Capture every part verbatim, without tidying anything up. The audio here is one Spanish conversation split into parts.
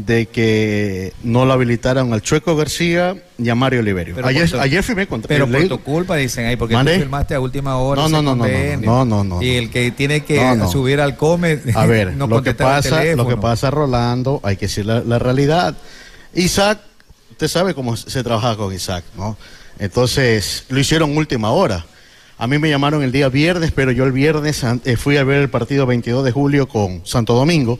de que no lo habilitaran al Chueco García y a Mario Oliverio. Pero ayer, tu, ayer firmé contra. Pero por tu culpa dicen ahí, porque ¿Mande? tú firmaste a última hora. No, no, no, no, no, no, no. Y el que tiene que no, no. subir al come. A ver, no lo que pasa, el lo que pasa, Rolando, hay que decir la, la realidad. Isaac, usted sabe cómo se trabaja con Isaac, ¿no? Entonces, lo hicieron última hora. A mí me llamaron el día viernes, pero yo el viernes eh, fui a ver el partido veintidós de julio con Santo Domingo.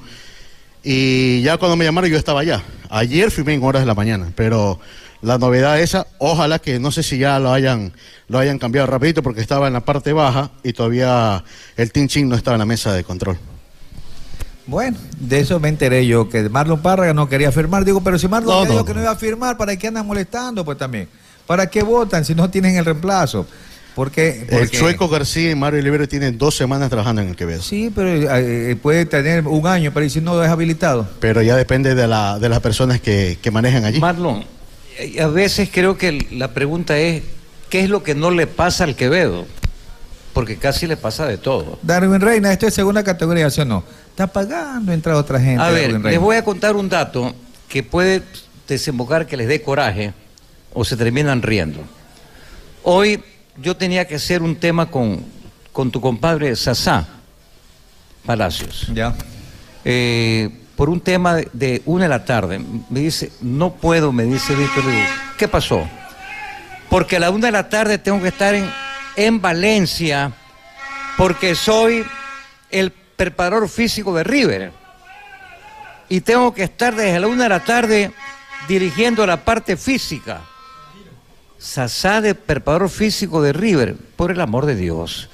Y ya cuando me llamaron yo estaba allá. Ayer firmé en horas de la mañana, pero la novedad esa, ojalá que no sé si ya lo hayan lo hayan cambiado rapidito porque estaba en la parte baja y todavía el Team Chin no estaba en la mesa de control. Bueno, de eso me enteré yo, que Marlon Párraga no quería firmar. Digo, pero si Marlon no, no, dijo no. que no iba a firmar, ¿para qué andan molestando? Pues también, ¿para qué votan si no tienen el reemplazo? Porque, porque... El Chueco García y Mario Oliverio tienen dos semanas trabajando en el Quevedo. Sí, pero eh, puede tener un año, pero ¿y si no es habilitado? Pero ya depende de, la, de las personas que, que manejan allí. Marlon, a veces creo que la pregunta es, ¿qué es lo que no le pasa al Quevedo? Porque casi le pasa de todo. Darwin Reina, esto es segunda categoría, ¿sí o no? Está pagando, entra otra gente. A ver, Darwin les Reina. voy a contar un dato que puede desembocar que les dé coraje o se terminan riendo. Hoy yo tenía que hacer un tema con, con tu compadre Sasá Palacios. Ya. Eh, por un tema de, de una de la tarde. Me dice, no puedo, me dice Víctor. Le digo, ¿qué pasó? Porque a la una de la tarde tengo que estar en, en Valencia porque soy el preparador físico de River. Y tengo que estar desde la una de la tarde dirigiendo la parte física. Sasá de preparador físico de River, por el amor de Dios.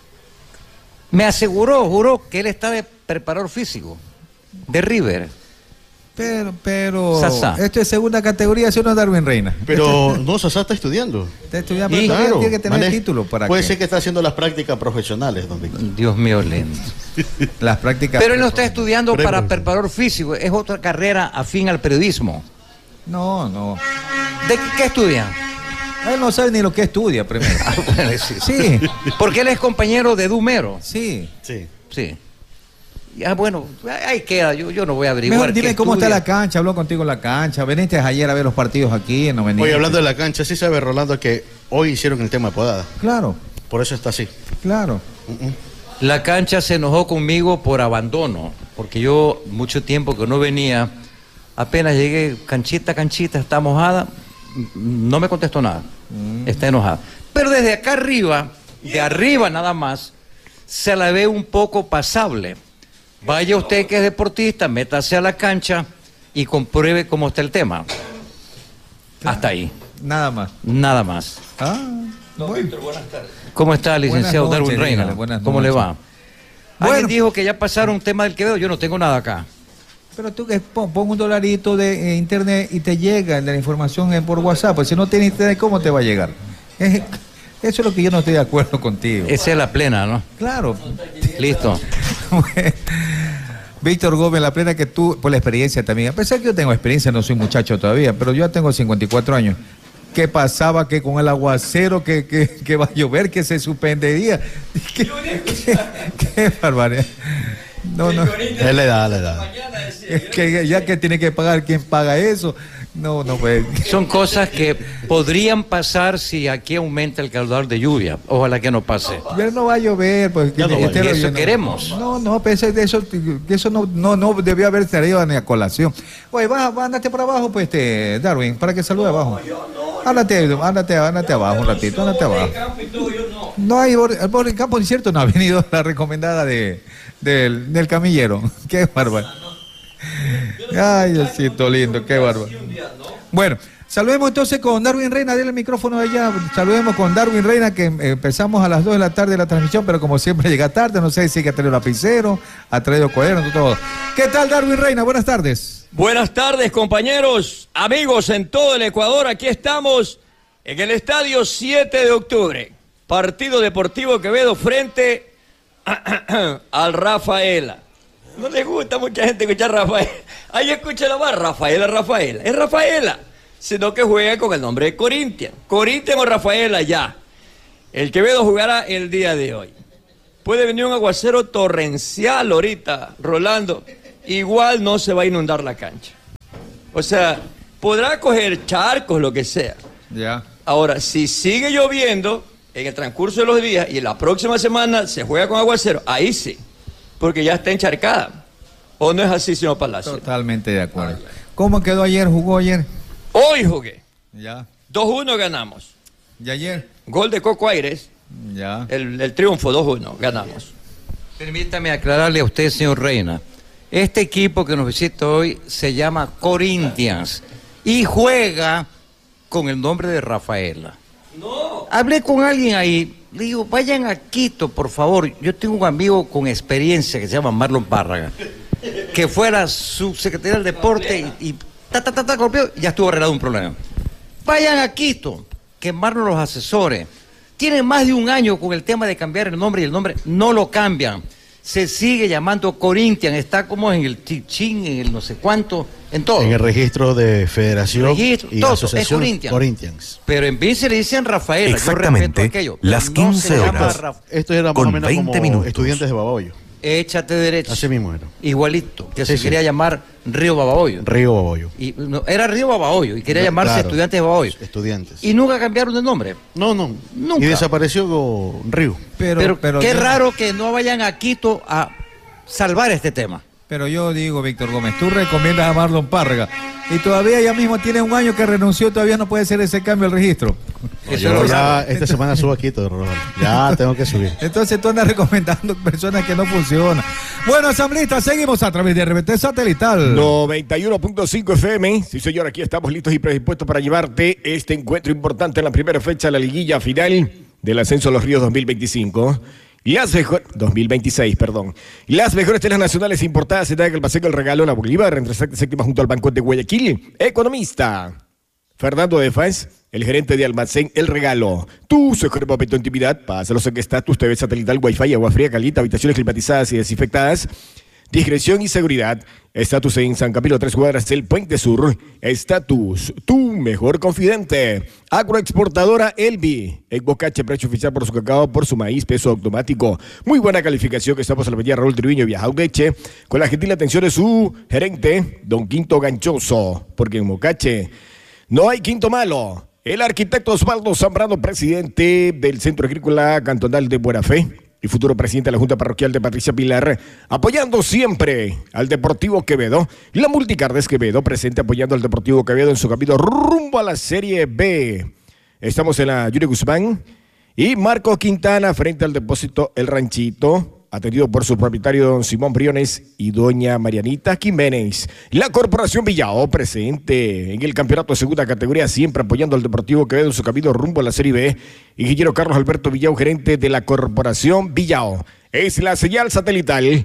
Me aseguró, juró que él está de preparador físico de River. Pero, pero, Sasá. esto es segunda categoría, ¿sí o no, Darwin Reina? Pero Esto es- no, Sasá está estudiando. Está estudiando, Y- pero todavía Claro, tiene que tener mane- título para Puede que ser que está haciendo las prácticas profesionales, don Víctor. Dios mío, lento. las prácticas... Pero él no está estudiando para Pre-profesional. preparador físico, es otra carrera afín al periodismo. No, no. ¿De qué, qué estudia? Él no sabe ni lo que estudia primero. Sí, Porque él es compañero de Dumero. sí. Sí. Sí. Ya bueno, ahí queda, yo, yo no voy a averiguar. Mejor dime qué cómo está estudia. la cancha, habló contigo en la cancha. Veniste ayer a ver los partidos aquí, no veniste. Oye, hablando de la cancha, sí sabe Rolando que hoy hicieron el tema de podada. Claro, Por eso está así. claro. La cancha se enojó conmigo por abandono, porque yo mucho tiempo que no venía, apenas llegué, canchita, canchita, está mojada, no me contestó nada, está enojada. Pero desde acá arriba, de arriba nada más, se la ve un poco pasable. Vaya usted que es deportista, métase a la cancha y compruebe cómo está el tema. Hasta ahí, Nada más. nada más. Ah, bueno. ¿Cómo está, licenciado Buenas noches, Darwin Reina? dígale, buenas ¿Cómo le noches. va? Bueno. Alguien dijo que ya pasaron un tema del Quevedo, yo no tengo nada acá. Pero tú que pon, pon un dolarito de eh, internet y te llega la información en- por WhatsApp. Pues si no tienes internet, ¿cómo te va a llegar? Eh, eso es lo que yo no estoy de acuerdo contigo. Esa es la plena, ¿no? Claro. Listo. Víctor Gómez, la plena que tú, por la experiencia también, a pesar que yo tengo experiencia, no soy muchacho todavía, pero yo ya tengo cincuenta y cuatro años. ¿Qué pasaba? Que con el aguacero, que, que, que va a llover, que se suspendería. ¿Qué, qué, qué barbaridad? No, no. Es la edad, la edad. Es que ya que tiene que pagar, ¿quién paga eso? No, no puede. Son cosas que podrían pasar si aquí aumenta el caudal de lluvia. Ojalá que no pase. Ya no va a llover, pues. Ya no va a este llover. lo- Eso no- queremos. No, no, pensé de eso, que eso no, no, no debió haber salido ni a colación. Oye, baja, va, ándate por abajo, pues, este, Darwin, para que salude abajo. Ándate, ándate, ándate abajo un ratito, ándate abajo. No hay, al pobre campo, es cierto, no ha venido la recomendada de, del, del camillero. Qué bárbaro. Ay, Diosito lindo, qué bárbaro. Bueno, saludemos entonces con Darwin Reina, denle el micrófono allá. Saludemos con Darwin Reina, que eh, empezamos a las dos de la tarde la transmisión, pero como siempre llega tarde, no sé si ha traído lapicero, ha traído cuaderno, todo. ¿Qué tal, Darwin Reina? Buenas tardes. Buenas tardes, compañeros, amigos en todo el Ecuador. Aquí estamos en el estadio siete de octubre. Partido Deportivo Quevedo frente al Rafaela. No le gusta a mucha gente escuchar Rafaela. Ahí escucha la más, Rafaela, Rafaela. Es Rafaela, sino que juega con el nombre de Corinthians. Corinthians o Rafaela ya. El Quevedo jugará el día de hoy. Puede venir un aguacero torrencial ahorita, Rolando. Igual no se va a inundar la cancha. O sea, podrá coger charcos, lo que sea. Ya. Ahora, si sigue lloviendo en el transcurso de los días y en la próxima semana se juega con aguacero, ahí sí, porque ya está encharcada. ¿O no es así, señor Palacio? Totalmente de acuerdo. ¿Cómo quedó ayer? ¿Jugó ayer? Hoy jugué. Ya. dos uno ganamos. ¿Y ayer? Gol de Coco Aires. Ya. El, el triunfo, dos uno, ganamos. Permítame aclararle a usted, señor Reina. Este equipo que nos visita hoy se llama Corinthians y juega con el nombre de Rafaela. No. Hablé con alguien ahí, le digo, vayan a Quito, por favor. Yo tengo un amigo con experiencia que se llama Marlon Párraga, que fue a la subsecretaría del deporte y, y ta, ta, ta, ta, golpeó, y ya estuvo arreglado un problema. Vayan a Quito, que Marlon los asesore. Tienen más de un año con el tema de cambiar el nombre y el nombre no lo cambian. Se sigue llamando Corinthians, está como en el Chichín, en el no sé cuánto, en todo. En el registro de federación Registro, y todo, asociación es Corinthians. Corinthians. Pero en Vince le dicen Rafaela. Exactamente, yo respeto aquello, pero las no quince se llama horas. Raf- Esto era más Con o menos veinte como minutos. estudiantes de Babahoyo. Échate derecho. Así mismo era. Igualito, que Sí, se sí. quería llamar Río Babahoyo. Río Babahoyo. Y, no, era Río Babahoyo y quería llamarse Claro, Estudiantes de Babahoyo. Estudiantes. Y nunca cambiaron de nombre. No, no. Nunca. Y desapareció con Río. Pero, Pero, pero qué yo- raro que no vayan a Quito a salvar este tema. Pero yo digo, Víctor Gómez, tú recomiendas a Marlon Párraga y todavía ya mismo tiene un año que renunció, todavía no puede hacer ese cambio al registro. Eso Yo es ya raro. esta semana subo a Quito, Rolando. Ya tengo que subir. Entonces tú andas recomendando personas que no funcionan. Bueno, asambleístas, seguimos a través de R B T Satelital. noventa y uno punto cinco F M. Sí, señor, aquí estamos listos y predispuestos para llevarte este encuentro importante en la primera fecha de la liguilla final del Ascenso a los Ríos dos mil veinticinco. Las mejor... dos mil veintiséis, perdón. Las mejores telas nacionales importadas se dan en el Paseo del Regalo en la Bolívar, entre sexta y séptima junto al Banco de Guayaquil. Economista Fernando de Faz, el gerente de Almacén El Regalo. Tu mejor momento de intimidad, pásalos en estatus, T V satelital, wifi, agua fría, caliente, habitaciones climatizadas y desinfectadas. Discreción y seguridad. Estatus en San Camilo, tres cuadras del Puente Sur. Estatus, tu mejor confidente. Agroexportadora Elvi. En Bocache, precio oficial por su cacao, por su maíz, peso automático. Muy buena calificación. Estamos en la avenida Raúl Triviño, Viajao Leche, con la gentil atención de su gerente, don Quinto Ganchoso. Porque en Bocache no hay quinto malo. El arquitecto Osvaldo Zambrano, presidente del Centro Agrícola Cantonal de Buena Fe y futuro presidente de la Junta Parroquial de Patricia Pilar, apoyando siempre al Deportivo Quevedo. La Multicardes Quevedo, presente apoyando al Deportivo Quevedo en su camino rumbo a la Serie B. Estamos en la Yuri Guzmán y Marco Quintana frente al depósito El Ranchito, atendido por su propietario don Simón Briones y doña Marianita Jiménez. La Corporación Villao, presente en el campeonato de segunda categoría, siempre apoyando al Deportivo Quevedo en su camino rumbo a la Serie B. Ingeniero Carlos Alberto Villao, gerente de la Corporación Villao. Es la señal satelital.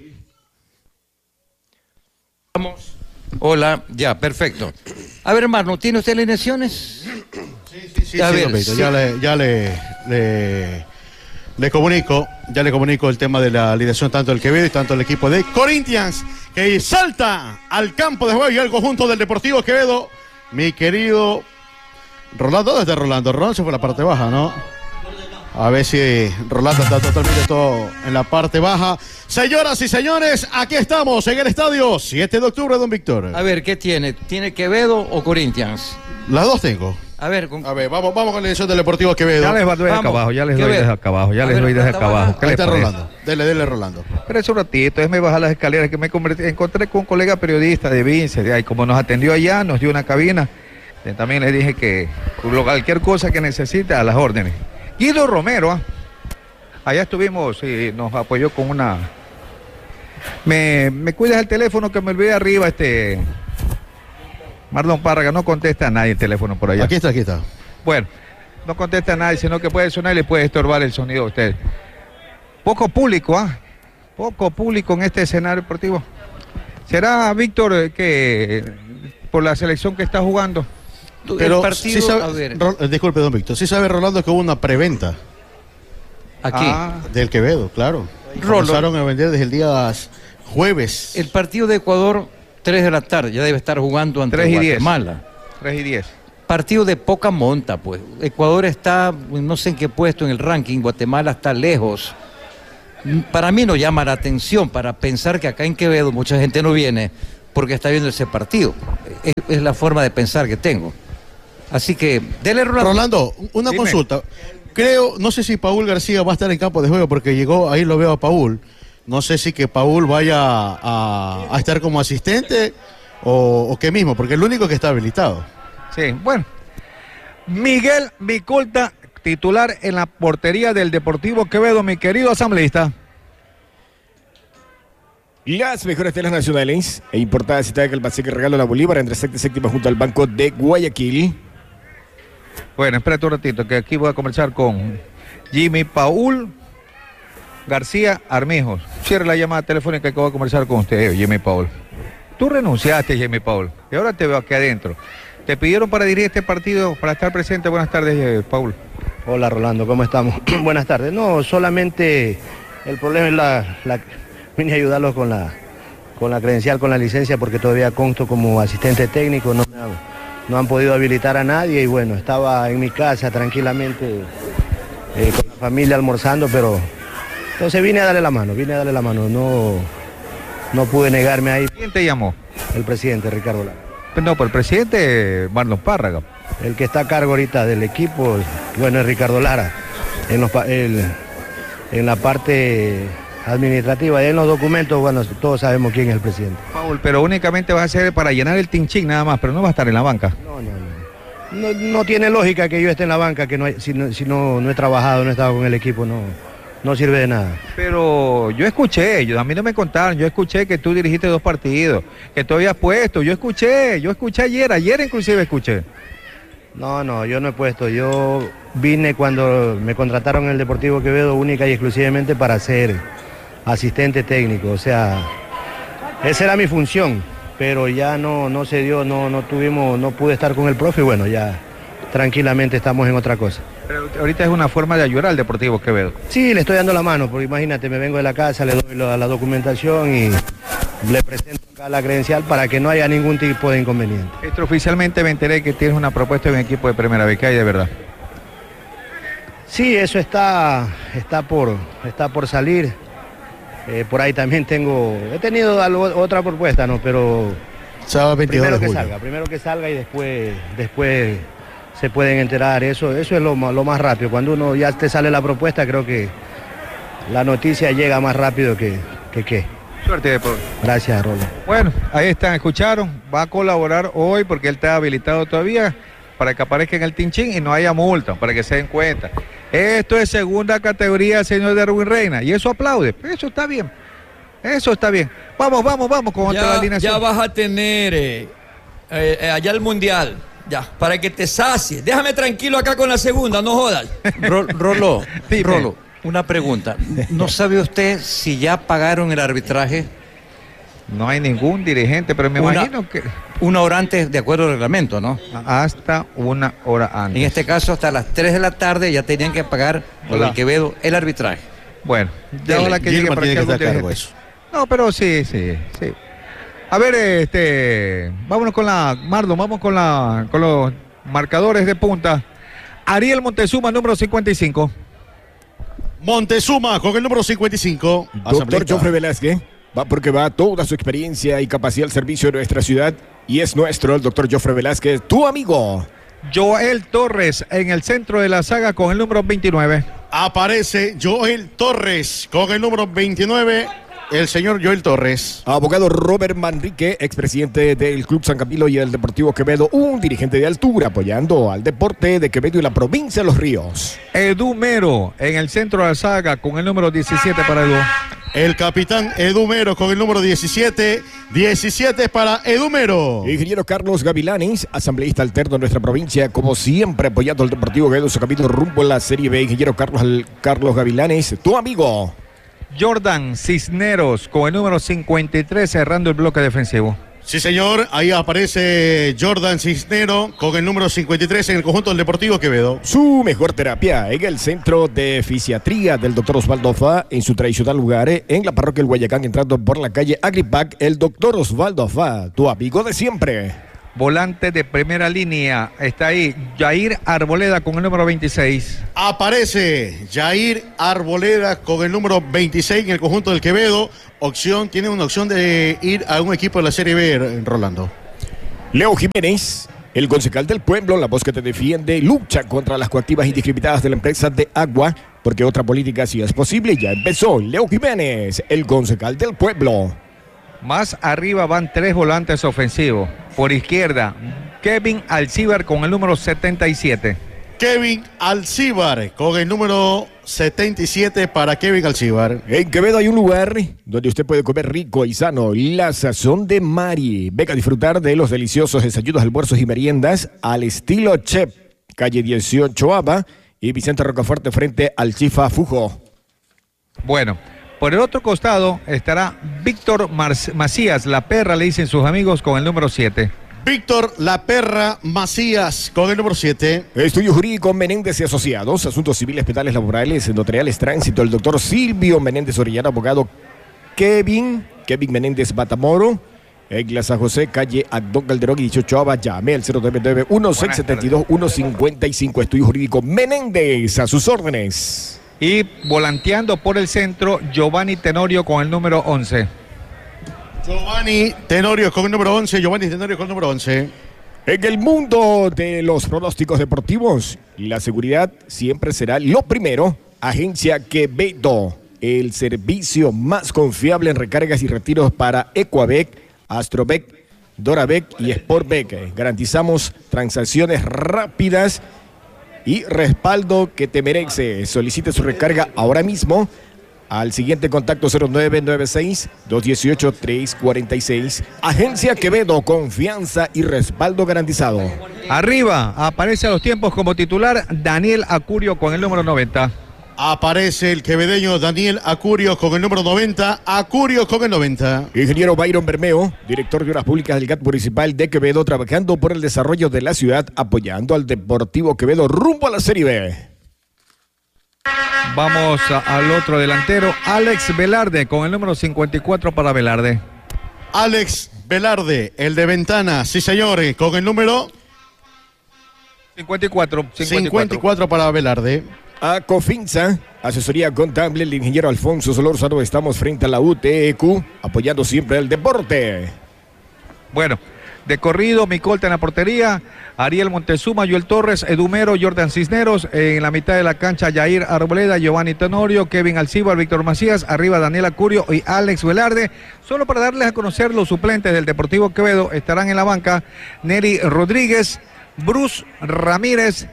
Vamos. Hola, ya, perfecto. A ver, hermano, ¿tiene usted alineaciones? Sí, sí, sí, A sí, ver, don Víctor, sí. ya le, ya le, le, le comunico, ya le comunico el tema de la alineación tanto del Quevedo y tanto del equipo de Corinthians, que salta al campo de juego y al conjunto del Deportivo Quevedo. Mi querido Rolando, ¿dónde está Rolando? Rolando se fue a la parte baja, ¿no? A ver si Rolando está totalmente todo en la parte baja. Señoras y señores, aquí estamos en el estadio siete de octubre, don Víctor. A ver, ¿qué tiene? ¿Tiene Quevedo o Corinthians? Las dos tengo. A ver, con... A ver, vamos, vamos con la edición del Deportivo Quevedo. Ya les doy desde Vamos, acá abajo, ya les ¿qué doy ves? desde acá abajo, ya A les ver, doy desde ¿está acá abajo. bajando? ¿Qué Ahí les está parece? Rolando. Dele, dele, Rolando. Pero es un ratito, déjeme bajar las escaleras que me convertí- encontré con un colega periodista de Vince, de ahí, como nos atendió allá, nos dio una cabina. eh, También le dije que lo- cualquier cosa que necesite a las órdenes. Guido Romero, ah, allá estuvimos y nos apoyó con una... Me, me cuidas el teléfono que me olvidé arriba, este... Marlon Párraga, no contesta a nadie el teléfono por allá. Aquí está, aquí está. Bueno, no contesta a nadie, sino que puede sonar y le puede estorbar el sonido a usted. Poco público, ¿ah? Poco público en este escenario deportivo. ¿Será, Víctor, eh, que por la selección que está jugando? el Pero partido, sí sabe, a ver, Ro- eh, disculpe, don Víctor, sí sabe Rolando que hubo una preventa aquí. Ah, del Quevedo, claro. Rolo. Comenzaron a vender desde el día jueves. El partido de Ecuador, tres de la tarde, ya debe estar jugando ante tres y diez. Guatemala. tres y diez. Partido de poca monta, pues. Ecuador está, no sé en qué puesto en el ranking, Guatemala está lejos. Para mí no llama la atención, para pensar que acá en Quevedo mucha gente no viene, porque está viendo ese partido. Es, es la forma de pensar que tengo. Así que, dele, Rolando. Rolando, una Dime. consulta. Creo, no sé si Paul García va a estar en campo de juego porque llegó, ahí lo veo a Paul. No sé si que Paul vaya a, a estar como asistente o, o qué mismo, porque es el único que está habilitado. Sí, bueno. Miguel Viculta, titular en la portería del Deportivo Quevedo, mi querido asambleísta. Las mejores telas nacionales e importadas y que el Paseque regalo la Bolívar entre sexta y séptima junto al Banco de Guayaquil. Bueno, espérate un ratito, que aquí voy a conversar con Jimmy Paul García Armijos. Cierre la llamada telefónica que voy a conversar con usted, Jimmy Paul. Tú renunciaste, Jimmy Paul, y ahora te veo aquí adentro. Te pidieron para dirigir este partido, para estar presente. Buenas tardes, eh, Paul. Hola, Rolando, ¿cómo estamos? Buenas tardes. No, solamente el problema es la... la vine a ayudarlos con la, con la credencial, con la licencia, porque todavía consto como asistente técnico, no, me han, no han podido habilitar a nadie y bueno, estaba en mi casa tranquilamente eh, con la familia almorzando, pero entonces vine a darle la mano, vine a darle la mano, no, no pude negarme ahí. ¿Quién te llamó? El presidente Ricardo Lara. No, pues el presidente Marlon Párraga. El que está a cargo ahorita del equipo, bueno, es Ricardo Lara, en, los, el, en la parte administrativa y en los documentos, bueno, todos sabemos quién es el presidente. Paul, pero únicamente va a ser para llenar el tinchín nada más, pero no va a estar en la banca. No, no, no. No, no tiene lógica que yo esté en la banca, que no hay, si, no, si no, no he trabajado, no he estado con el equipo, no, no sirve de nada. Pero yo escuché, yo, a mí no me contaron, yo escuché que tú dirigiste dos partidos, que tú habías puesto, yo escuché, yo escuché ayer, ayer inclusive escuché. No, no, yo no he puesto, yo vine cuando me contrataron en el Deportivo Quevedo única y exclusivamente para ser asistente técnico, o sea, esa era mi función, pero ya no, no se dio, no, no tuvimos, no pude estar con el profe y bueno, ya tranquilamente estamos en otra cosa. Pero ahorita es una forma de ayudar al Deportivo Quevedo. Sí, le estoy dando la mano, porque imagínate, me vengo de la casa, le doy la, la documentación y le presento acá la credencial para que no haya ningún tipo de inconveniente. Extraoficialmente me enteré que tienes una propuesta de un equipo de primera vez, ¿qué hay de verdad? Sí, eso está, está, por, está por salir. Eh, por ahí también tengo, he tenido algo, otra propuesta, ¿no? Pero Sábado veintidós primero de que julio. salga, primero que salga y después, después se pueden enterar. Eso, eso es lo, ma- lo más rápido. Cuando uno ya te sale la propuesta, creo que la noticia llega más rápido que que. que. Suerte de por. Gracias, Rolo. Bueno, ahí están, escucharon, va a colaborar hoy porque él está habilitado todavía para que aparezca en el tinchín y no haya multa, para que se den cuenta. Esto es segunda categoría, señor Darwin Reina, y eso aplaude, eso está bien, eso está bien. Vamos, vamos, vamos con otra Ya, alineación. ya vas a tener eh, eh, eh, allá el mundial, ya, para que te sacies. Déjame tranquilo acá con la segunda, no jodas. Ro- Rolo, Dime. Rolo, una pregunta. ¿No sabe usted si ya pagaron el arbitraje No hay ningún dirigente, pero me Una- imagino que una hora antes de acuerdo al reglamento, no? hasta una hora antes. En este caso, hasta las tres de la tarde ya tenían que pagar por Hola. el Quevedo el arbitraje. Bueno, ya ojalá que llegue Gilman para tiene que que algún estar a cargo de dirigente. eso. No, pero sí, sí, sí. A ver, este, vámonos con la, Marlon, vamos con la, con los marcadores de punta. Ariel Montezuma, número cincuenta y cinco. Montezuma con el número cincuenta y cinco. Doctor Asambleísta. Jofre Velázquez va porque va toda su experiencia y capacidad al servicio de nuestra ciudad y es nuestro, el doctor Jofre Velázquez, tu amigo. Joel Torres en el centro de la saga con el número veintinueve. Aparece Joel Torres con el número veintinueve. El señor Joel Torres. Abogado Robert Manrique, expresidente del Club San Camilo y el Deportivo Quevedo, un dirigente de altura apoyando al deporte de Quevedo y la provincia de Los Ríos. Edu Mero en el centro de la saga con el número diecisiete para Edu. El capitán Edumero con el número diecisiete. diecisiete para Edumero. Ingeniero Carlos Gavilanes, asambleísta alterno de nuestra provincia, como siempre apoyando al Deportivo Quevedo, su capítulo rumbo a la Serie B. Ingeniero Carlos, Carlos Gavilanes, tu amigo. Jordan Cisneros con el número cincuenta y tres cerrando el bloque defensivo. Sí, señor. Ahí aparece Jordan Cisnero con el número cincuenta y tres en el conjunto del Deportivo Quevedo. Su mejor terapia en el centro de fisiatría del doctor Osvaldo Fa, en su tradicional lugar, en la parroquia del Guayacán, entrando por la calle Agripac, el doctor Osvaldo Fa, tu amigo de siempre. Volante de primera línea, está ahí Jair Arboleda con el número veintiséis. Aparece Jair Arboleda con el número veintiséis en el conjunto del Quevedo. opción, tiene una opción de ir a un equipo de la Serie B, Rolando. Leo Jiménez, el concejal del pueblo, la voz que te defiende, lucha contra las coactivas indiscriminadas de la empresa de agua, porque otra política sí es posible. Ya empezó Leo Jiménez, el concejal del pueblo. Más arriba van tres volantes ofensivos. Por izquierda, Kevin Alcíbar con el número setenta y siete. Kevin Alcíbar con el número setenta y siete para Kevin Alcíbar. En Quevedo hay un lugar donde usted puede comer rico y sano, la Sazón de Mari. Venga a disfrutar de los deliciosos desayunos, almuerzos y meriendas al estilo chef. Calle dieciocho A y Vicente Rocafuerte frente al Chifa Fujo. Bueno, por el otro costado estará Víctor Mar- Macías, la perra, le dicen sus amigos, con el número siete. Víctor La Perra Macías con el número siete. Estudio Jurídico Menéndez y Asociados, Asuntos Civiles, Penales, Laborales, Notariales, Tránsito, el doctor Silvio Menéndez Orellana, abogado Kevin, Kevin Menéndez Batamoro, en la San José, calle Agdón Calderón y dieciocho A, llame al cero nueve nueve uno seis siete dos uno cinco cinco. Estudio Jurídico Menéndez, a sus órdenes. Y volanteando por el centro, Giovanni Tenorio con el número once. Giovanni Tenorio con el número once. Giovanni Tenorio con el número once. En el mundo de los pronósticos deportivos, la seguridad siempre será lo primero. Agencia Quevedo, el servicio más confiable en recargas y retiros para Ecuabec, Astrobec, Dorabec y Sportbec. Garantizamos transacciones rápidas y respaldo que te merece. Solicite su recarga ahora mismo al siguiente contacto cero nueve nueve seis, dos uno ocho, tres cuatro seis. Agencia Quevedo, confianza y respaldo garantizado. Arriba aparece a los tiempos como titular Daniel Acurio con el número noventa. Aparece el quevedeño Daniel Acurio con el número noventa. Acurio con el noventa. Ingeniero Byron Bermeo, director de Obras Públicas del G A T Municipal de Quevedo, trabajando por el desarrollo de la ciudad, apoyando al Deportivo Quevedo rumbo a la Serie B. Vamos a, al otro delantero, Alex Velarde con el número cincuenta y cuatro para Velarde. Alex Velarde, el de Ventana, sí señores, con el número cincuenta y cuatro. cincuenta y cuatro para Velarde. A Cofinsa, asesoría contable, el ingeniero Alfonso Solórzano, estamos frente a la U T E Q, apoyando siempre el deporte. Bueno, de corrido, Micolta en la portería, Ariel Montezuma, Joel Torres, Edumero, Jordan Cisneros, en la mitad de la cancha, Yair Arboleda, Giovanni Tenorio, Kevin Alcíbar, Víctor Macías, arriba Daniel Acurio y Alex Velarde. Solo para darles a conocer los suplentes del Deportivo Quevedo, estarán en la banca Neri Rodríguez, Bruce Ramírez,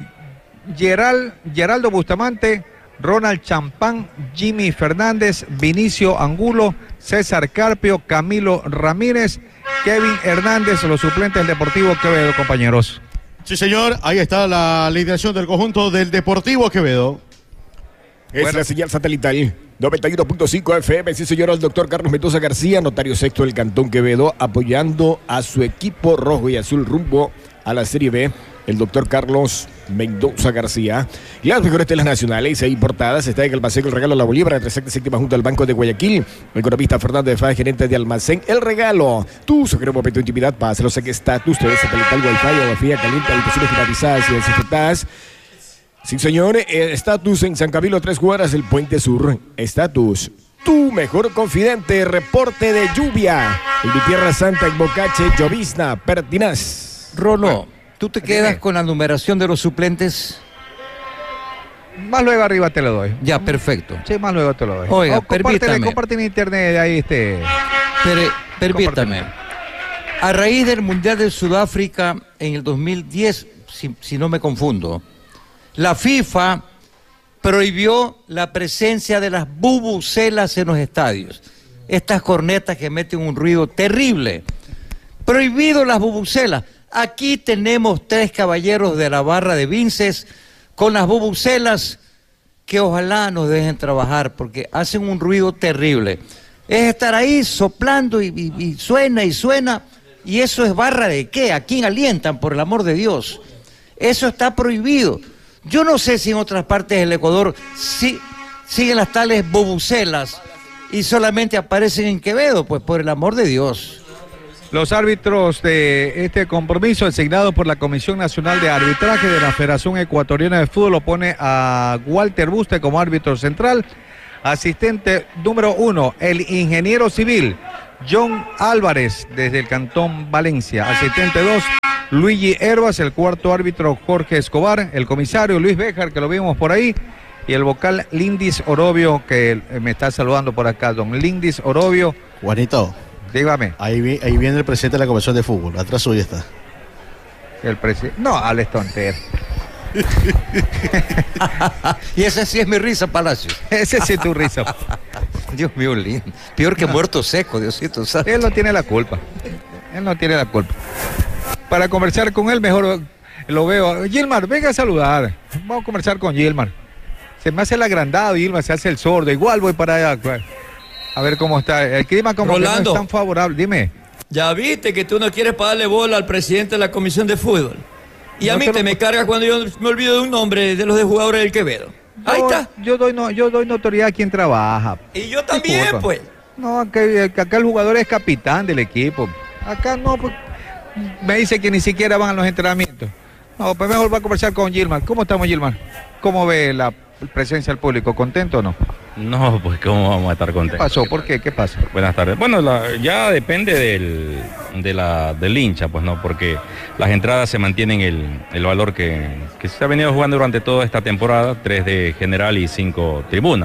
Geral, Geraldo Bustamante, Ronald Champán, Jimmy Fernández, Vinicio Angulo, César Carpio, Camilo Ramírez, Kevin Hernández, los suplentes del Deportivo Quevedo, compañeros. Sí, señor, ahí está la alineación del conjunto del Deportivo Quevedo. Es Bueno. la señal satelital noventa y uno punto cinco F M. Sí, señor, el doctor Carlos Mendoza García, notario sexto del Cantón Quevedo, apoyando a su equipo rojo y azul rumbo a la Serie B. El doctor Carlos Mendoza García. Las mejores telas nacionales e importadas está en Almacén El Regalo La Bolívar, entre sexta y séptima junto al Banco de Guayaquil. El economista Fernando de Faz, gerente de Almacén El Regalo. Tu secreto momento de intimidad, pásalo, sé que estatus, T V satelital, wifi, agua fría, caliente, habitaciones climatizadas y desinfectadas. Sí, señor, estatus en San Camilo, tres cuadras, el Puente Sur. Estatus, tu mejor confidente, reporte de lluvia. En mi Tierra Santa, en Bocache, llovizna, pertinaz. Rolo, ¿tú te Dime. quedas con la numeración de los suplentes? Más luego arriba te lo doy. Ya, perfecto. Sí, más luego te lo doy. Oiga, Oh, compártele, permítame. comparte en internet ahí este. Pero, permítame. A raíz del Mundial de Sudáfrica en el dos mil diez, si, si no me confundo, la FIFA prohibió la presencia de las bubucelas en los estadios. Estas cornetas que meten un ruido terrible. Prohibido las bubucelas. Aquí tenemos tres caballeros de la barra de Vinces con las bubucelas que ojalá nos dejen trabajar porque hacen un ruido terrible. Es estar ahí soplando y, y, y suena y suena. ¿Y eso es barra de qué? ¿A quién alientan, por el amor de Dios? Eso está prohibido. Yo no sé si en otras partes del Ecuador sí, siguen las tales bubucelas y solamente aparecen en Quevedo, pues por el amor de Dios. Los árbitros de este compromiso, designado por la Comisión Nacional de Arbitraje de la Federación Ecuatoriana de Fútbol, lo pone a Walter Buste como árbitro central. Asistente número uno, el ingeniero civil John Álvarez desde el Cantón Valencia. Asistente dos, Luigi Herbas. El cuarto árbitro, Jorge Escobar. El comisario, Luis Béjar, que lo vimos por ahí. Y el vocal, Lindis Orobio, que me está saludando por acá. Don Lindis Orobio. Juanito. Dígame. Ahí, vi, ahí viene el presidente de la Comisión de Fútbol. Atrás suyo está. El presidente. No, Alex Tonter. Y esa sí es mi risa, Palacios. Ese sí es tu risa. Dios mío, lindo. Peor que muerto seco, Diosito, ¿sabes? Él no tiene la culpa. Él no tiene la culpa. Para conversar con él, mejor lo veo. Gilmar, venga a saludar. Vamos a conversar con Gilmar. Se me hace el agrandado, Gilmar, se hace el sordo. Igual voy para allá. A ver cómo está. El clima como que no es tan favorable. Dime. Ya viste que tú no quieres pagarle bola al presidente de la Comisión de Fútbol. Y a No mí te te lo- me carga cuando yo me olvido de un nombre de los de jugadores del Quevedo. Ahí Yo- está. Yo doy, no, yo doy notoriedad a quien trabaja. Y yo también, Disculpa. pues. No, que, que acá el jugador es capitán del equipo. Acá no, pues, me dice que ni siquiera van a los entrenamientos. No, pues mejor va a conversar con Gilmar. ¿Cómo estamos, Gilmar? ¿Cómo ve la presencia del público? ¿Contento o no? No, pues cómo vamos a estar ¿Qué contentos. pasó? ¿Por qué? ¿Qué pasa? Buenas tardes. Bueno, la- ya depende del, de la, del hincha, pues no, porque las entradas se mantienen el, el valor que, que se ha venido jugando durante toda esta temporada, tres de general y cinco tribuna.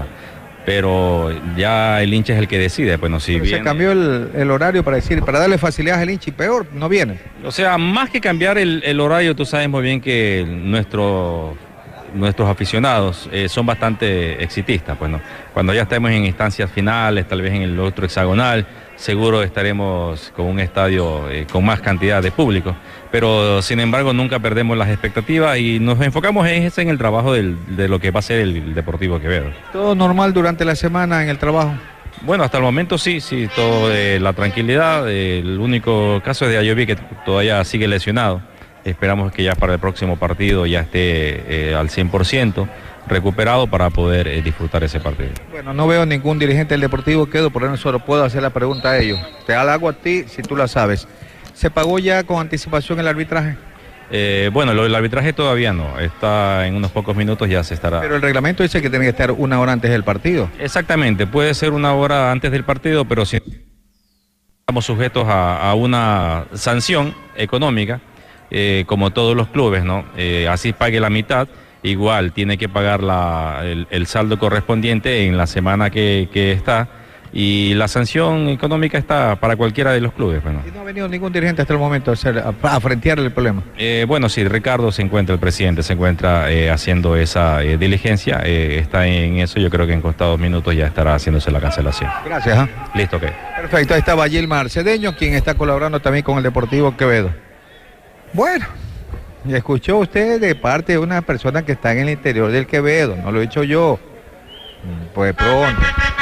Pero ya el hincha es el que decide, pues no, si Pero bien... se cambió el, el horario para decir, para darle facilidades al hincha y peor, no viene. O sea, más que cambiar el, el horario, tú sabes muy bien que nuestro, nuestros aficionados eh, son bastante exitistas, pues no. Cuando ya estemos en instancias finales, tal vez en el otro hexagonal, seguro estaremos con un estadio eh, con más cantidad de público. Pero sin embargo nunca perdemos las expectativas y nos enfocamos en, en el trabajo del- de lo que va a ser el Deportivo Quevedo. Todo normal durante la semana en el trabajo. Bueno, hasta el momento sí, sí, todo eh, la tranquilidad. Eh, el único caso es de Ayoví, que todavía sigue lesionado. Esperamos que ya para el próximo partido ya esté eh, al cien por ciento recuperado para poder eh, disfrutar ese partido. Bueno, no veo ningún dirigente del Deportivo Quevedo, por eso solo puedo hacer la pregunta a ellos. Te la hago a ti si tú la sabes. ¿Se pagó ya con anticipación el arbitraje? Eh, bueno, lo del arbitraje todavía no, está en unos pocos minutos ya se estará... Pero el reglamento dice que tiene que estar una hora antes del partido. Exactamente, puede ser una hora antes del partido, pero si estamos sujetos a, a una sanción económica, eh, como todos los clubes, ¿no? Eh, así pague la mitad, igual tiene que pagar la, el, el saldo correspondiente en la semana que, que está, y la sanción económica está para cualquiera de los clubes. Bueno, Y no ha venido ningún dirigente hasta el momento a, hacer, a, a frentear el problema. Eh, bueno, sí, Ricardo se encuentra, el presidente se encuentra eh, haciendo esa eh, diligencia, eh, está en eso, yo creo que en contados minutos ya estará haciéndose la cancelación. Gracias. ¿ah? Listo, ok. Perfecto, ahí estaba Gilmar Cedeño, quien está colaborando también con el Deportivo Quevedo. Bueno, y escuchó usted de parte de una persona que está en el interior del Quevedo, no lo he dicho yo. Pues pronto.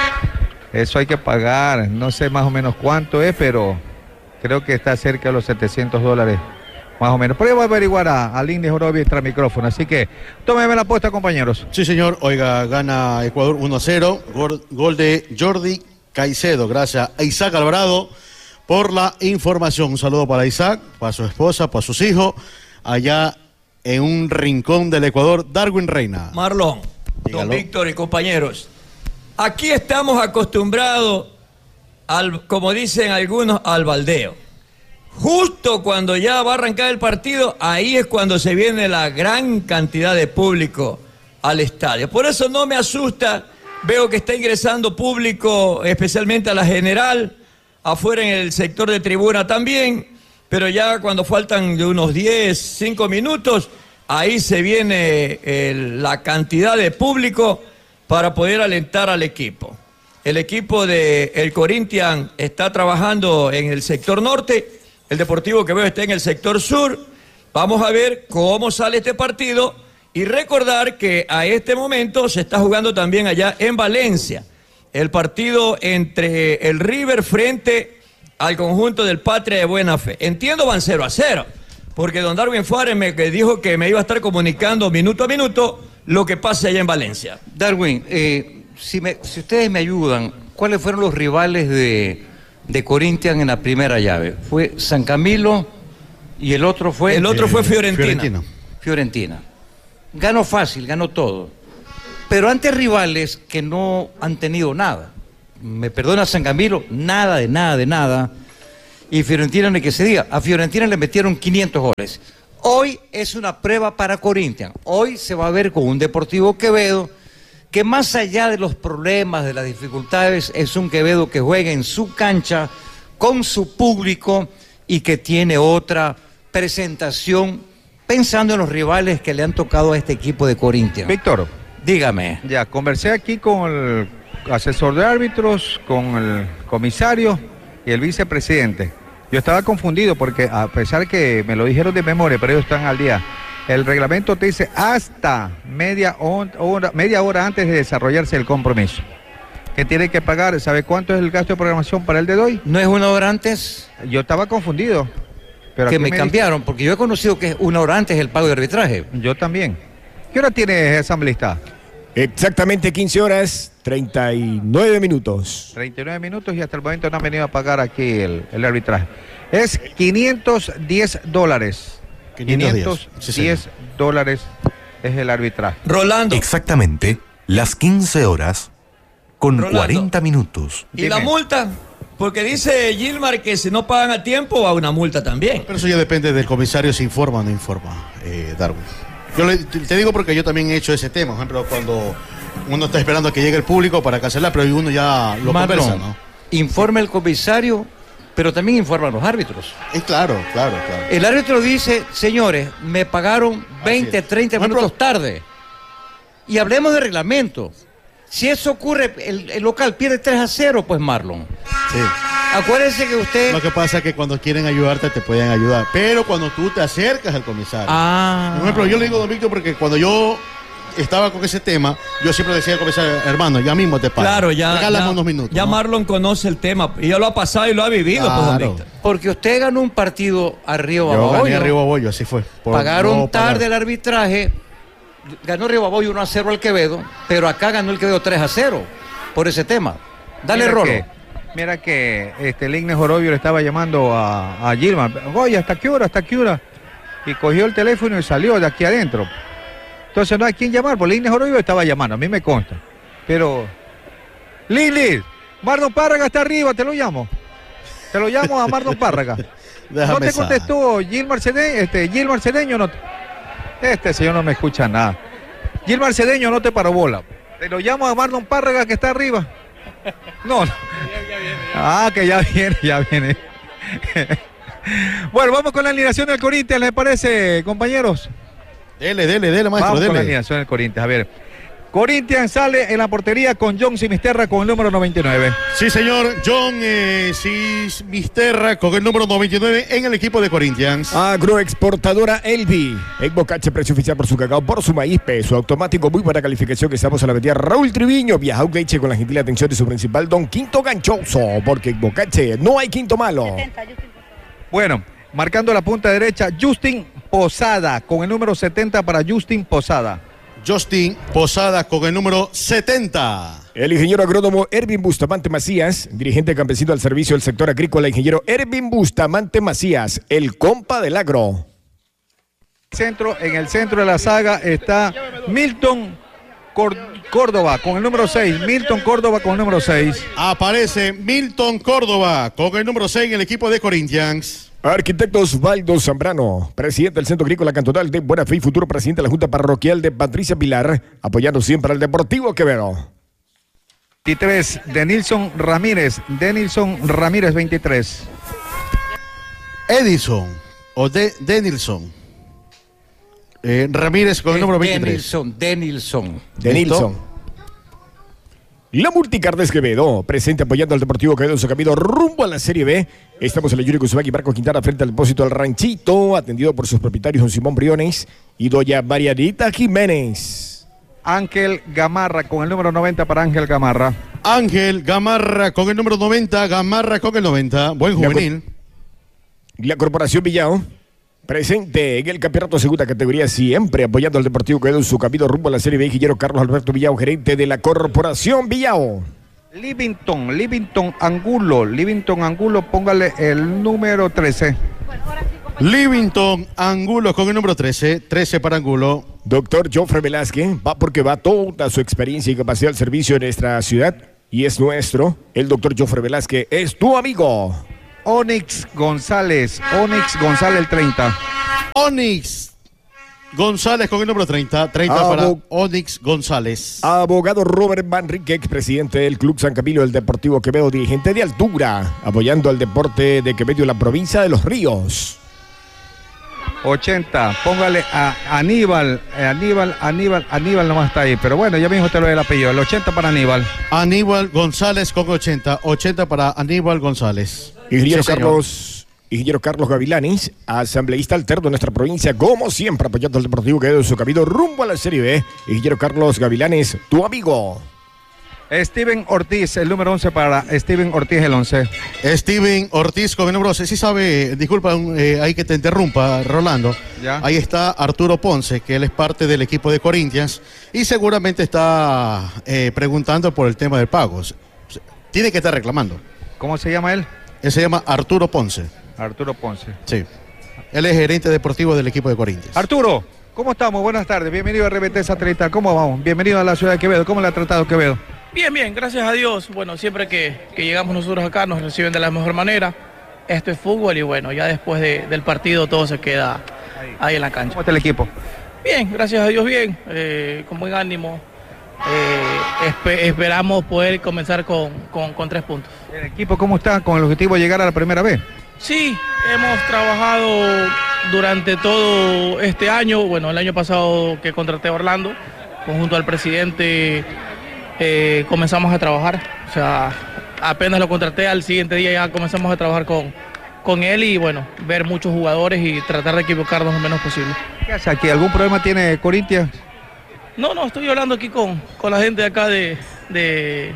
Eso hay que pagar, no sé más o menos cuánto es, pero creo que está cerca de los setecientos dólares, más o menos. Pero yo voy a averiguar a, a Lindis Orobio extra micrófono, así que tómenme la apuesta, compañeros. Sí, señor. Oiga, gana Ecuador uno a cero. Gol, gol de Jordi Caicedo. Gracias a Isaac Alvarado por la información. Un saludo para Isaac, para su esposa, para sus hijos, allá en un rincón del Ecuador. Darwin Reina. Marlon, don Dígalo. Víctor y compañeros, aquí estamos acostumbrados al, como dicen algunos, al baldeo. Justo cuando ya va a arrancar el partido, ahí es cuando se viene la gran cantidad de público al estadio. Por eso no me asusta, veo que está ingresando público, especialmente a la general, afuera en el sector de tribuna también, pero ya cuando faltan de unos diez, cinco minutos, ahí se viene el- la cantidad de público para poder alentar al equipo. El equipo de el Corinthians está trabajando en el sector norte, el Deportivo Quevedo está en el sector sur. Vamos a ver cómo sale este partido y recordar que a este momento se está jugando también allá en Valencia el partido entre el River frente al conjunto del Patria de Buena Fe. Entiendo, van cero a cero, porque don Darwin Fares me que dijo que me iba a estar comunicando minuto a minuto lo que pasa allá en Valencia. Darwin, eh, si, me- si ustedes me ayudan, ¿cuáles fueron los rivales de, de Corinthians en la primera llave? Fue San Camilo y el otro fue... El otro fue Eh, Fiorentina. Fiorentina. Fiorentina. Ganó fácil, ganó todo. pero ante rivales que no han tenido nada. Me perdona San Camilo, nada de nada de nada. Y Fiorentina, ni que se diga, a Fiorentina le metieron quinientos goles. Hoy es una prueba para Corinthians. Hoy se va a ver con un Deportivo Quevedo que más allá de los problemas, de las dificultades, es un Quevedo que juega en su cancha, con su público y que tiene otra presentación pensando en los rivales que le han tocado a este equipo de Corinthians. Víctor. Dígame. Ya, conversé aquí con el asesor de árbitros, con el comisario y el vicepresidente. Yo estaba confundido porque a pesar que me lo dijeron de memoria, pero ellos están al día. El reglamento te dice hasta media hora, media hora antes de desarrollarse el compromiso. Que tiene que pagar, ¿sabe cuánto es el gasto de programación para el de hoy? ¿No es una hora antes? Yo estaba confundido. Pero que me, me cambiaron, dice... porque yo he conocido que es una hora antes el pago de arbitraje. Yo también. ¿Qué hora tiene asambleísta? Exactamente quince horas, treinta y nueve minutos. treinta y nueve minutos y hasta el momento no han venido a pagar aquí el, el arbitraje. Es quinientos diez dólares. quinientos diez sí, dólares es el arbitraje. Rolando. Exactamente las quince horas con Rolando. cuarenta minutos. ¿Y Dime. la multa? Porque dice Gilmar que si no pagan a tiempo va una multa también. Pero eso ya depende del comisario si informa o no informa, eh, Darwin. Yo le, te digo porque yo también he hecho ese tema. Por ejemplo, cuando uno está esperando a que llegue el público para cancelar, pero uno ya lo Marlon, conversa, ¿no? Informa el comisario, pero también informan los árbitros. Eh, claro, claro, claro. El árbitro dice, señores, me pagaron veinte, treinta minutos ejemplo, tarde. Y hablemos de reglamento. Si eso ocurre, el, el local pierde tres a cero, pues Marlon. Sí. Acuérdense que usted... Lo que pasa es que cuando quieren ayudarte te pueden ayudar, pero cuando tú te acercas al comisario. Ah. Por ejemplo, yo le digo a don Víctor porque cuando yo estaba con ese tema, yo siempre decía al comisario, hermano, ya mismo te pago. Claro, ya, regálame ya, unos minutos. Ya ¿no? Marlon conoce el tema y ya lo ha pasado y lo ha vivido, claro. pues, don Víctor. Porque usted ganó un partido a Río Yo Baboyo. gané a Río Baboyo, así fue. Pagaron no tarde pagar. el arbitraje, ganó Río Baboyo uno a cero al Quevedo, pero acá ganó el Quevedo tres a cero por ese tema. Dale, mira Rolo. Que, mira que este Lignes Orobio le estaba llamando a, a Gilmar. Oye, ¿hasta qué hora? ¿Hasta qué hora? Y cogió el teléfono y salió de aquí adentro. Entonces no hay quien llamar, porque Lignes Orobio estaba llamando, a mí me consta. Pero, Lili, Marlon Párraga está arriba, te lo llamo. Te lo llamo a Marlon Párraga. No te contestó Gilmar Cedeño, este, Gilmar Cedeño no. Este señor no me escucha nada. Gilmar Cedeño no te paró bola. Te lo llamo a Marlon Párraga que está arriba. No, no. Ah, que ya viene, ya viene. Bueno, vamos con la alineación del Corinthians, ¿les parece, compañeros? Dele, dele, dele, maestro, vamos dele. con la alineación del Corinthians, a ver. Corinthians sale en la portería con John Simisterra con el número noventa y nueve. Sí, señor, John eh, Simisterra con el número noventa y nueve en el equipo de Corinthians. Agroexportadora Elvi. Egbocache, precio oficial por su cacao, por su maíz, peso automático, muy buena calificación que estamos a la avenida Raúl Triviño, Viajau Leche con la gentil atención de su principal don Quinto Ganchoso, porque Egbocache no hay quinto malo. Bueno, marcando la punta derecha, Justin Posada con el número setenta para Justin Posada. Justin Posada con el número setenta. El ingeniero agrónomo Ervin Bustamante Macías, dirigente campesino al servicio del sector agrícola, ingeniero Ervin Bustamante Macías, el compa del agro. Centro, en el centro de la saga está Milton Córdoba con el número seis. Milton Córdoba con el número seis. Aparece Milton Córdoba con el número seis en el equipo de Corinthians. Arquitectos Valdo Zambrano, presidente del Centro Agrícola Cantonal de Buena Fe y futuro presidente de la Junta Parroquial de Patricia Pilar, apoyando siempre al Deportivo Quevedo. veintitrés, Denilson Ramírez, Denilson Ramírez veintitrés. Edison o de Denilson eh, Ramírez con el número veintitrés. Denilson, Denilson. Denilson. La Multicarnes Quevedo, presente apoyando al Deportivo Quevedo en su camino rumbo a la Serie B. Estamos en la Yuri Kuzumaki, Marco Quintana, frente al depósito del Ranchito, atendido por sus propietarios don Simón Briones y doña Marianita Jiménez. Ángel Gamarra con el número noventa para Ángel Gamarra. Ángel Gamarra con el número noventa, Gamarra con el noventa, buen juvenil. La, la Corporación Villao, presente en el campeonato de segunda categoría, siempre apoyando al Deportivo Quevedo en su camino rumbo a la Serie B. Ingeniero Carlos Alberto Villao, gerente de la Corporación Villao. Livington, Livington Angulo, Livington Angulo, póngale el número trece. Livington Angulo con el número trece. trece para Angulo. Doctor Jofre Velázquez va porque va toda su experiencia y capacidad al servicio de nuestra ciudad y es nuestro. El doctor Jofre Velázquez es tu amigo. Onyx González. Onyx González el treinta. Onyx González con el número treinta. treinta Abo- para Onyx González. Abogado Robert Manrique, expresidente del Club San Camilo del Deportivo Quevedo, dirigente de altura, apoyando al deporte de Quevedo en la provincia de Los Ríos. ochenta. Póngale a Aníbal. eh, Aníbal, Aníbal, Aníbal nomás está ahí. Pero bueno, ya mismo te lo doy el apellido. El ochenta para Aníbal. Aníbal González con ochenta. ochenta para Aníbal González. Ingeniero Sí, señor. Carlos, Ingeniero Carlos Gavilanes, asambleísta alterno de nuestra provincia, como siempre apoyando al Deportivo Quevedo en su camino rumbo a la Serie B. Ingeniero Carlos Gavilanes, tu amigo. Steven Ortiz, el número once para Steven Ortiz, el once. Steven Ortiz con el número once. Sí sabe, disculpa, eh, hay que te interrumpa, Rolando. Ya. Ahí está Arturo Ponce, que él es parte del equipo de Corinthians y seguramente está eh, preguntando por el tema del pago. Tiene que estar reclamando. ¿Cómo se llama él? Él se llama Arturo Ponce. Arturo Ponce. Sí. Él es gerente deportivo del equipo de Corinthians. Arturo, ¿cómo estamos? Buenas tardes. Bienvenido a R B T Satelital. ¿Cómo vamos? Bienvenido a la ciudad de Quevedo. ¿Cómo le ha tratado Quevedo? Bien, bien, gracias a Dios. Bueno, siempre que, que llegamos nosotros acá nos reciben de la mejor manera. Esto es fútbol y bueno, ya después de- del partido todo se queda ahí en la cancha. ¿Cómo está el equipo? Bien, gracias a Dios, bien, eh, con buen ánimo. Eh, espe- esperamos poder comenzar con, con- con tres puntos. ¿El equipo cómo está con el objetivo de llegar a la primera vez? Sí, hemos trabajado durante todo este año, bueno, el año pasado que contraté a Orlando, conjunto al presidente, eh, comenzamos a trabajar, o sea, apenas lo contraté, al siguiente día ya comenzamos a trabajar con, con él y bueno, ver muchos jugadores y tratar de equivocarnos lo menos posible. ¿Qué hace aquí? ¿Algún problema tiene Corinthians? No, no, estoy hablando aquí con, con la gente de acá de, de,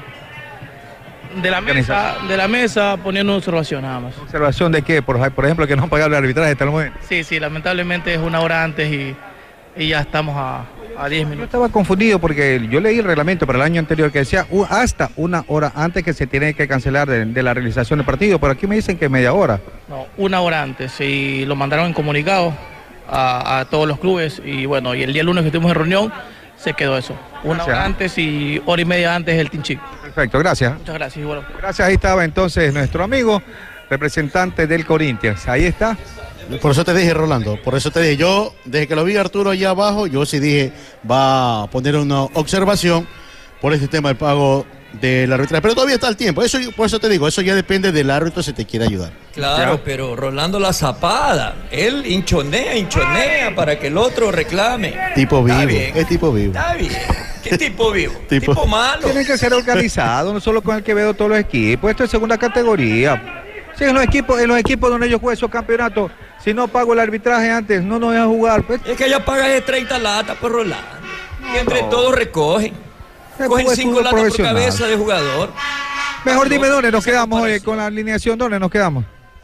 de la mesa, de la mesa, poniendo una observación nada más. ¿Observación de qué? Por, por ejemplo, que no han pagado el arbitraje hasta el momento. Sí, sí, lamentablemente es una hora antes y, y ya estamos a, a diez Yo minutos. estaba confundido porque yo leí el reglamento para el año anterior que decía uh, hasta una hora antes que se tiene que cancelar de, de la realización del partido, pero aquí me dicen que media hora. No, una hora antes y lo mandaron en comunicado a, a todos los clubes y bueno, y el día lunes que estuvimos en reunión se quedó eso. Una Gracias. hora antes y hora y media antes el Tinchic. Perfecto, gracias. Muchas gracias. y bueno. Gracias, ahí estaba entonces nuestro amigo, representante del Corinthians. Ahí está. Por eso te dije, Rolando, por eso te dije, yo, desde que lo vi a Arturo allá abajo, yo sí dije, va a poner una observación por este tema del pago del arbitraje. Pero todavía está el tiempo, eso, por eso te digo, eso ya depende del árbitro si te quiere ayudar. Claro, Ya. pero Rolando La Zapada, él hinchonea, hinchonea para que el otro reclame. Tipo Está vivo, bien. es tipo vivo. Está bien. ¿Qué tipo vivo? Tipo- tipo, malo. Tienen que ser organizados, no solo con el Quevedo, todos los equipos. Esto es segunda categoría. Sí, en los equipos, en los equipos donde ellos juegan esos campeonatos, si no pago el arbitraje antes, no nos dejan jugar. Pues, Es que ella paga de treinta latas por Rolando. Y entre todos recogen. Es Cogen fútbol cinco latas por profesional. cabeza de jugador. mejor dime dónde nos ¿Qué se quedamos parece? oye, con la alineación, ¿dónde nos quedamos?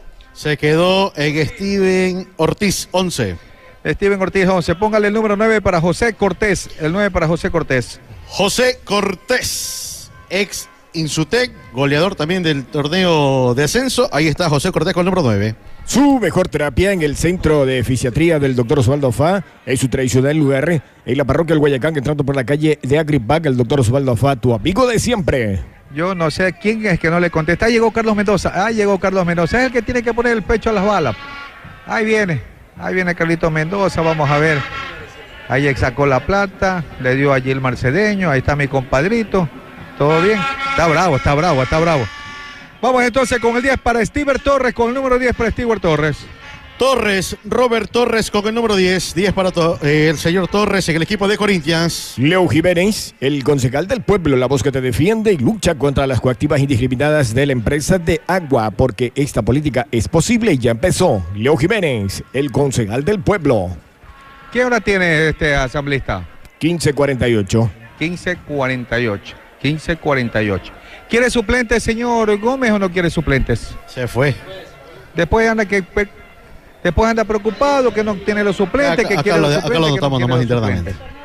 Se quedó en Steven Ortiz, once. Steven Ortiz once, póngale el número nueve para José Cortés, el nueve para José Cortés. José Cortés, ex Insutec, goleador también del torneo de ascenso. Ahí está José Cortés con el número nueve. Su mejor terapia en el centro de fisiatría del doctor Osvaldo Fá, en su tradicional lugar, en la parroquia del Guayacán, entrando por la calle de Agripac, el doctor Osvaldo Fá, tu amigo de siempre. Yo no sé quién es que no le contesta. Ah, llegó Carlos Mendoza. Ah, llegó Carlos Mendoza. Es el que tiene que poner el pecho a las balas. Ahí viene. Ahí viene Carlito Mendoza. Vamos a ver. Ahí sacó la plata. Le dio a Gilmar Cedeño. Ahí está mi compadrito. ¿Todo bien? Está bravo, está bravo, está bravo. Vamos entonces con el diez para Steven Torres. Con el número diez para Steven Torres. Torres, Robert Torres con el número diez. diez para to- eh, el señor Torres en el equipo de Corinthians. Leo Jiménez, el concejal del pueblo, la voz que te defiende y lucha contra las coactivas indiscriminadas de la empresa de agua, porque esta política es posible y ya empezó. Leo Jiménez, el concejal del pueblo. ¿Qué hora tiene este asambleísta? quince cuarenta y ocho. quince cuarenta y ocho. quince cuarenta y ocho. ¿Quiere suplentes, señor Gómez, o no quiere suplentes? Se fue. Después anda que después anda preocupado que no tiene los suplentes, Acá- que acá quiere lo- los acá suplentes, lo que no notamos quiere nomás los internamente. suplentes.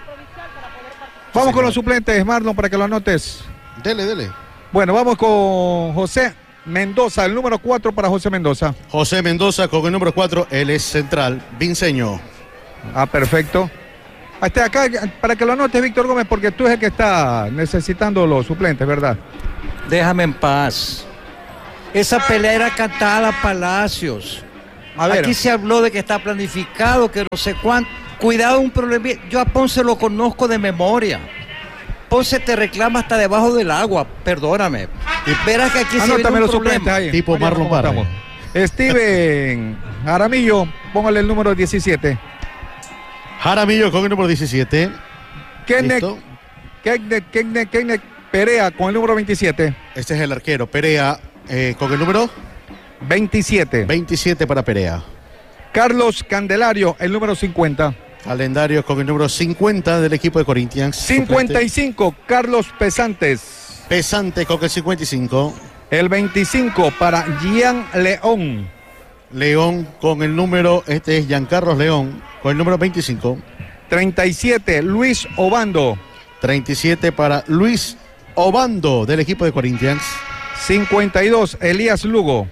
Vamos con los suplentes, Marlon, para que lo anotes. Dele, dele. Bueno, vamos con José Mendoza, el número cuatro para José Mendoza. José Mendoza con el número cuatro, él es central, Vinceño. Ah, perfecto. Hasta acá, para que lo anotes, Víctor Gómez, porque tú es el que está necesitando los suplentes, ¿verdad? Déjame en paz. Esa pelea era cantada a Palacios. A ver. Aquí se habló de que está planificado, que no sé cuánto. Cuidado, un problema. Yo a Ponce lo conozco de memoria. Ponce te reclama hasta debajo del agua, perdóname. Y verás que aquí se viene un los problema. suplentes ahí. Tipo Oye, Marlon ¿cómo Barra. estamos? Steven Jaramillo, póngale el número diecisiete. Jaramillo con el número diecisiete. Kenneth, ¿Listo? Kenneth, Kenneth, Kenneth Perea con el número veintisiete. Este es el arquero, Perea, eh, con el número veintisiete. veintisiete para Perea. Carlos Candelario, el número cincuenta. Calendario con el número cincuenta del equipo de Corinthians. cincuenta y cinco, Carlos Pesantes. Pesante con el cincuenta y cinco. El veinticinco para Gian León. León con el número, este es Giancarlos León, con el número veinticinco. treinta y siete, Luis Obando. treinta y siete para Luis Obando del equipo de Corinthians. cincuenta y dos, Elías Lugo.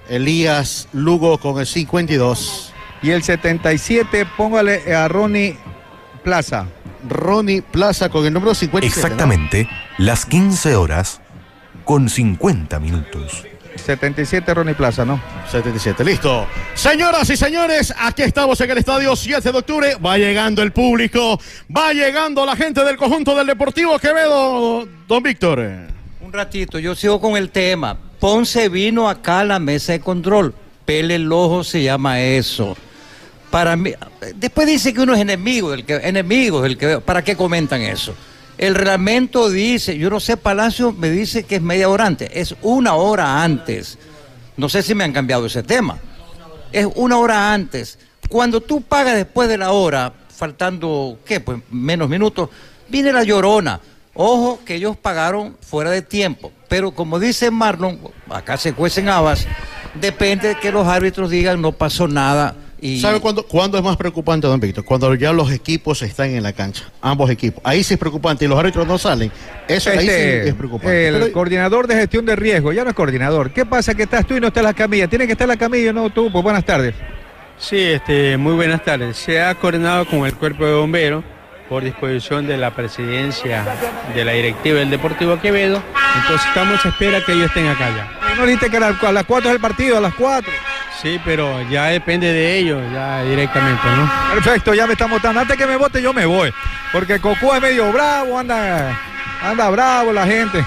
Elías Lugo con el cincuenta y dos. Y el setenta y siete, póngale a Ronnie Plaza. Ronnie Plaza con el número cincuenta y siete. Exactamente las quince horas con cincuenta minutos. setenta y siete, Ronnie Plaza, ¿no? setenta y siete, listo. Señoras y señores, aquí estamos en el estadio siete de octubre. Va llegando el público, va llegando la gente del conjunto del Deportivo Quevedo, don Víctor. Un ratito, yo sigo con el tema. Ponce vino acá a la mesa de control. Pele el ojo se llama eso. Para mí, después dice que uno es enemigo del que, enemigo del que, ¿para qué comentan eso? El reglamento dice, yo no sé, Palacio me dice que es media hora antes, es una hora antes. No sé si me han cambiado ese tema. Es una hora antes. Cuando tú pagas después de la hora, faltando, ¿qué? Pues menos minutos, viene la llorona. Ojo que ellos pagaron fuera de tiempo, pero como dice Marlon, acá se cuecen habas, depende de que los árbitros digan no pasó nada. Y... ¿Sabe cuándo, cuándo es más preocupante, don Víctor? Cuando ya los equipos están en la cancha, ambos equipos. Ahí sí es preocupante y los árbitros no salen. Eso Este, ahí sí es preocupante. El Pero- coordinador de gestión de riesgo, ya no es coordinador. ¿Qué pasa que estás tú y no está la camilla? Tiene que estar la camilla, no tú. Pues buenas tardes. Sí, este, muy buenas tardes. Se ha coordinado con el cuerpo de bomberos por disposición de la presidencia de la directiva del Deportivo Quevedo. Entonces estamos a espera que ellos estén acá ya. No dijiste que a las, a las cuatro es el partido, a las cuatro. Sí, pero ya depende de ellos, ya directamente, ¿no? Perfecto, ya me están votando. Antes que me vote yo me voy. Porque Cocú es medio bravo, anda, anda bravo la gente.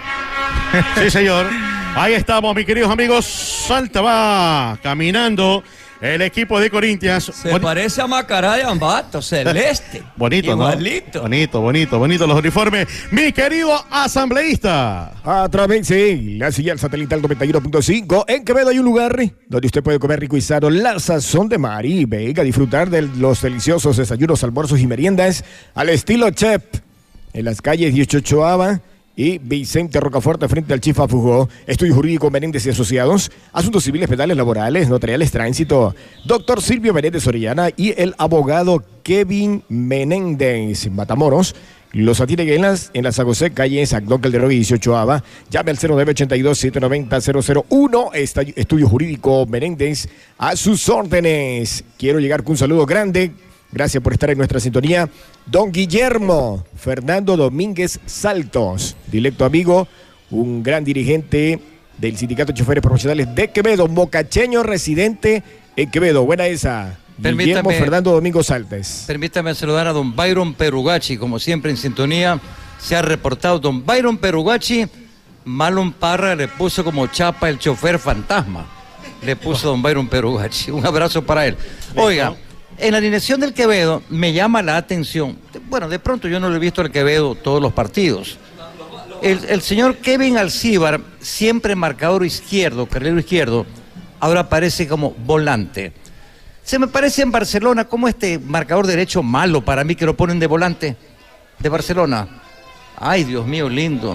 Sí, señor. Ahí estamos, mis queridos amigos. Salta, va caminando el equipo de Corinthians. Se Boni- parece a Macará de Ambato, celeste. Bonito, ¿no? Igualito. Bonito, bonito, bonito los uniformes. Mi querido asambleísta. A través de la señal satelital noventa y uno punto cinco, en Quevedo hay un lugar donde usted puede comer rico y sano la sazón de Mari. Venga a disfrutar de los deliciosos desayunos, almuerzos y meriendas al estilo chef en las calles dieciocho Ava y Vicente Rocafuerte frente al Chifa Fugó. Estudio Jurídico Menéndez y Asociados, Asuntos Civiles, Penales, Laborales, Notariales, Tránsito. Doctor Silvio Menéndez Orellana y el abogado Kevin Menéndez Matamoros. Los atiende en las, en la San José, calle San Calderón y dieciocho Ava. Llame al cero nueve ochenta y dos, setecientos noventa, cero cero uno. Estudio Jurídico Menéndez a sus órdenes. Quiero llegar con un saludo grande. Gracias por estar en nuestra sintonía. Don Guillermo Fernando Domínguez Saltos, directo amigo, un gran dirigente del Sindicato de Choferes Profesionales de Quevedo, mocacheño residente en Quevedo. Buena esa. Permítame- Guillermo Fernando Domínguez Saltes. Permítame saludar a don Byron Perugachi, como siempre en sintonía. Se ha reportado don Byron Perugachi. Marlon Parra le puso como chapa el chofer fantasma. Le puso don Byron Perugachi. Un abrazo para él. Oiga, en la alineación del Quevedo me llama la atención. Bueno, de pronto yo no le he visto al Quevedo todos los partidos. El, el señor Kevin Alcíbar, siempre marcador izquierdo, carrilero izquierdo, ahora parece como volante. Se me parece en Barcelona como este marcador derecho malo para mí que lo ponen de volante de Barcelona. Ay, Dios mío, lindo.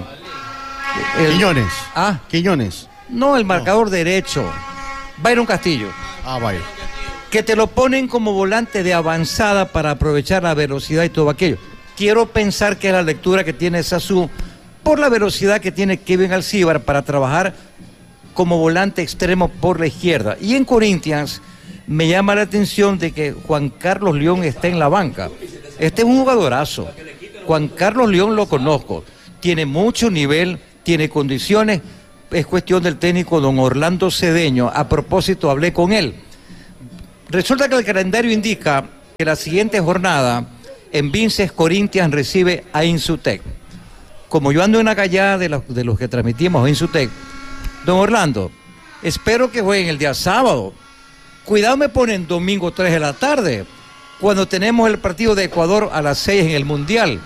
El- Quiñones. Ah, Quiñones. no, el marcador derecho. Byron Castillo. Ah, vaya. Que te lo ponen como volante de avanzada para aprovechar la velocidad y todo aquello. Quiero pensar que es la lectura que tiene Sasú por la velocidad que tiene Kevin Alcíbar para trabajar como volante extremo por la izquierda. Y en Corinthians me llama la atención de que Juan Carlos León está en la banca. Este es un jugadorazo. Juan Carlos León lo conozco. Tiene mucho nivel, tiene condiciones. Es cuestión del técnico don Orlando Cedeño. A propósito, hablé con él. Resulta que el calendario indica que la siguiente jornada en Vinces Corinthians recibe a Insutec. Como yo ando en la callada de los, de los que transmitimos a Insutec, don Orlando, espero que jueguen el día sábado. Cuidado, me ponen domingo tres de la tarde, cuando tenemos el partido de Ecuador a las seis en el Mundial.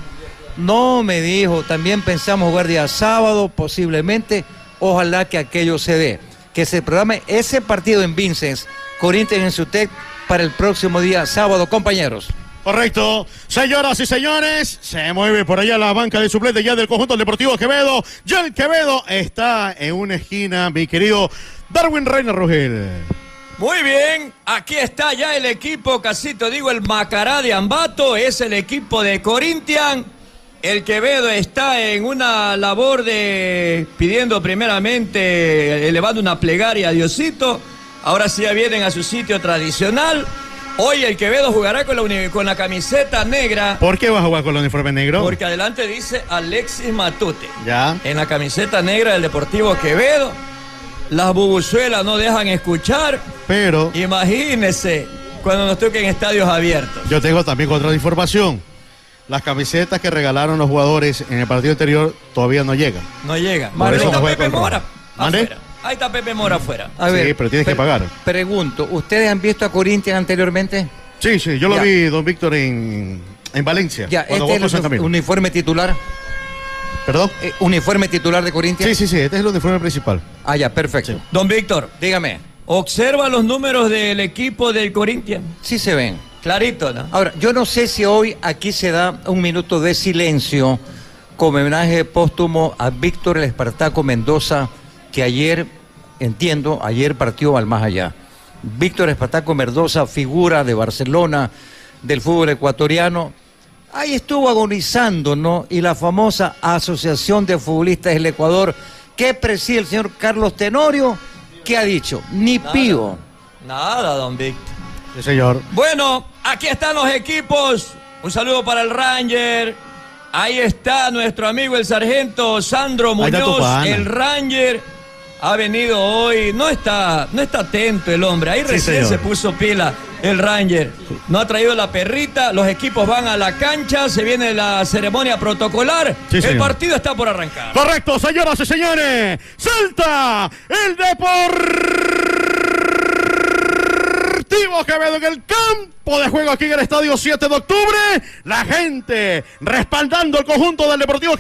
No, me dijo, también pensamos jugar día sábado, posiblemente, ojalá que aquello se dé. Que se programe ese partido en Vinces, Corinthians en Insutec, para el próximo día sábado, compañeros. Correcto. Señoras y señores, se mueve por allá la banca de suplentes ya del conjunto Deportivo Quevedo. Ya el Quevedo está en una esquina, mi querido Darwin Reina Rogel. Muy bien, aquí está ya el equipo, Casito, digo, el Macará de Ambato, es el equipo de Corinthians. El Quevedo está en una labor de pidiendo primeramente, elevando una plegaria a Diosito. Ahora sí ya vienen a su sitio tradicional. Hoy el Quevedo jugará con la, uni- con la camiseta negra. ¿Por qué va a jugar con el uniforme negro? Porque adelante dice Alexis Matute. Ya. En la camiseta negra del Deportivo Quevedo. Las bubuzuelas no dejan escuchar. Pero imagínese cuando nos toquen estadios abiertos. yo tengo también otra información. Las camisetas que regalaron los jugadores en el partido anterior todavía no llegan. No llegan. Por Ahí eso está no juega Pepe con Mora. rojo. ¿Mande? Afuera. Ahí está Pepe Mora afuera. A ver, Sí, pero tienes que pre- pagar. Pregunto, ¿ustedes han visto a Corinthians anteriormente? Sí, sí, yo lo Ya. vi, don Víctor, en, en Valencia. Ya, cuando este jugó es con el San Camilo. uniforme titular. ¿Perdón? Eh, uniforme titular de Corinthians. Sí, sí, sí, este es el uniforme principal. Ah, ya, perfecto. Don Víctor, dígame. Observa los números del equipo del Corinthians. Sí se ven. Clarito, ¿no? Ahora, yo no sé si hoy aquí se da un minuto de silencio como homenaje póstumo a Víctor el Espartaco Mendoza, que ayer, entiendo, ayer partió al más allá. Víctor Espartaco Mendoza, figura de Barcelona, del fútbol ecuatoriano, ahí estuvo agonizando, ¿no? Y la famosa Asociación de Futbolistas del Ecuador, que preside el señor Carlos Tenorio, ¿qué ha dicho? Ni Nada. pío. Nada, don Víctor. Sí, señor. Bueno, aquí están los equipos. Un saludo para el Ranger. Ahí está nuestro amigo el sargento Sandro Ahí está tu Muñoz, pana. el Ranger. Ha venido hoy, no está, no está atento el hombre. Ahí Sí, recién señor. se puso pila el Ranger. No ha traído la perrita. Los equipos van a la cancha. Se viene la ceremonia protocolar. Sí, el señor. partido está por arrancar. Correcto, señoras y señores. Salta el Deportivo Quevedo en el campo de juego aquí en el estadio siete de octubre. La gente respaldando el conjunto del Deportivo Quevedo.